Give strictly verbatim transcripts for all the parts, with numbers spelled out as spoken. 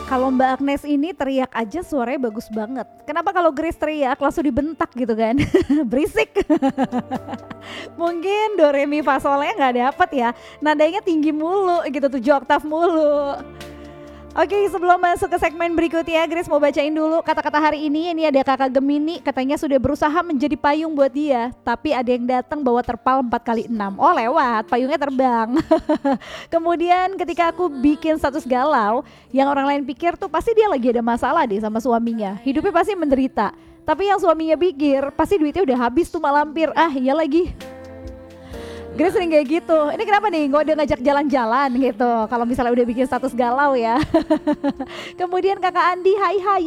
Kalau Mbak Agnes ini teriak aja suaranya bagus banget. Kenapa kalau Grace teriak langsung dibentak gitu kan? Berisik. Mungkin do re mi fa solnya nggak dapet ya. Nadanya tinggi mulu gitu, tujuh oktav mulu. Oke, sebelum masuk ke segmen berikutnya, Grace mau bacain dulu kata-kata hari ini. Ini ada kakak Gemini, katanya sudah berusaha menjadi payung buat dia, tapi ada yang datang bawa terpal empat kali enam. Oh lewat, payungnya terbang. Kemudian ketika aku bikin status galau, yang orang lain pikir tuh pasti dia lagi ada masalah deh sama suaminya. Hidupnya pasti menderita. Tapi yang suaminya pikir, pasti duitnya udah habis tuh malampir. Ah iya lagi. Grace sering kayak gitu. Ini kenapa nih nggak udah ngajak jalan-jalan gitu kalau misalnya udah bikin status galau ya. Kemudian kakak Andi, hai hai.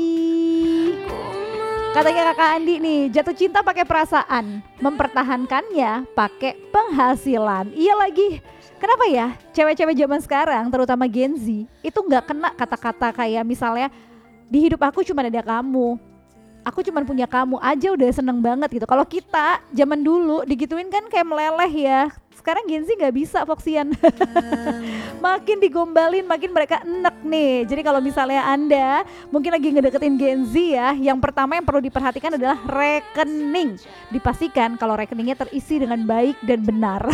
Katanya kakak Andi nih, jatuh cinta pakai perasaan, mempertahankannya pakai penghasilan. Iya lagi. Kenapa ya cewek-cewek zaman sekarang terutama Gen Z itu nggak kena kata-kata kayak misalnya di hidup aku cuma ada kamu, aku cuma punya kamu aja udah seneng banget gitu. Kalau kita zaman dulu digituin kan kayak meleleh ya. Sekarang Gen Z gak bisa Foxian. Makin digombalin makin mereka enek nih. Jadi kalau misalnya Anda mungkin lagi ngedeketin Gen Z ya, yang pertama yang perlu diperhatikan adalah rekening. Dipastikan kalau rekeningnya terisi dengan baik dan benar.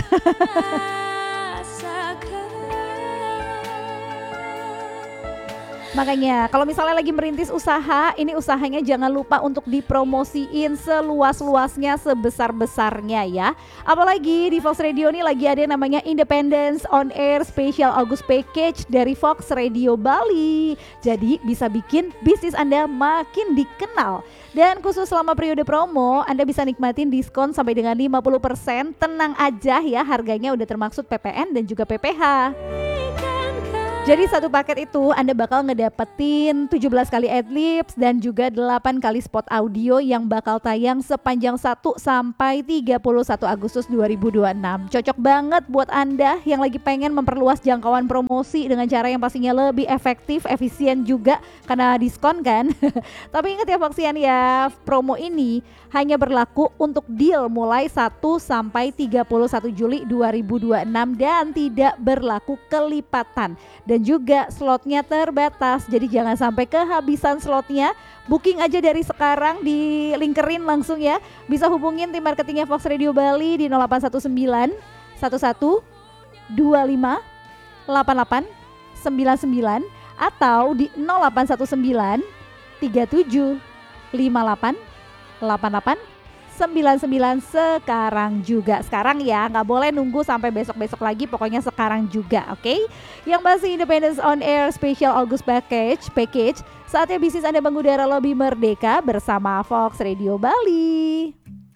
Makanya kalau misalnya lagi merintis usaha, ini usahanya jangan lupa untuk dipromosiin seluas-luasnya, sebesar-besarnya ya. Apalagi di Fox Radio ini lagi ada yang namanya Independence On Air Special August Package dari Fox Radio Bali. Jadi bisa bikin bisnis Anda makin dikenal. Dan khusus selama periode promo, Anda bisa nikmatin diskon sampai dengan lima puluh persen. Tenang aja ya, harganya udah termaksud P P N dan juga P P H. Jadi satu paket itu Anda bakal ngedapetin tujuh belas kali adlibs dan juga delapan kali spot audio yang bakal tayang sepanjang satu sampai tiga puluh satu Agustus dua ribu dua puluh enam. Cocok banget buat Anda yang lagi pengen memperluas jangkauan promosi dengan cara yang pastinya lebih efektif, efisien juga karena diskon kan. Tapi ingat ya Foxian ya, promo ini hanya berlaku untuk deal mulai satu sampai tiga puluh satu Juli dua ribu dua puluh enam dan tidak berlaku kelipatan. Dan juga slotnya terbatas, jadi jangan sampai kehabisan slotnya. Booking aja dari sekarang, di linkerin langsung ya. Bisa hubungin tim marketingnya Fox Radio Bali di nol delapan satu sembilan satu satu dua lima delapan delapan sembilan sembilan atau di nol delapan satu sembilan tiga tujuh lima delapan delapan delapan sembilan sembilan sekarang juga. Sekarang ya, nggak boleh nunggu sampai besok-besok lagi, pokoknya sekarang juga, oke? Okay? Yang masih Independence On Air Special August Package, package saatnya bisnis Anda mengudara lebih merdeka bersama Fox Radio Bali.